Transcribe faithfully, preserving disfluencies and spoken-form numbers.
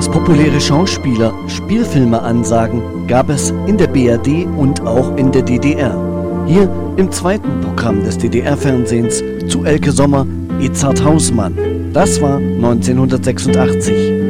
Dass populäre Schauspieler Spielfilme ansagen, gab es in der B R D und auch in der D D R. Hier im zweiten Programm des D D R-Fernsehens zu Elke Sommer, Edzard Hausmann. Das war neunzehnhundertsechsundachtzig.